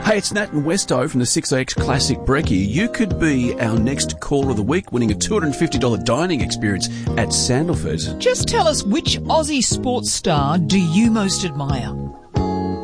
Hey, it's Nat and Westo from the 6AX Classic Brekkie. You could be our next caller of the week, winning a $250 dining experience at Sandalford. Just tell us, which Aussie sports star do you most admire?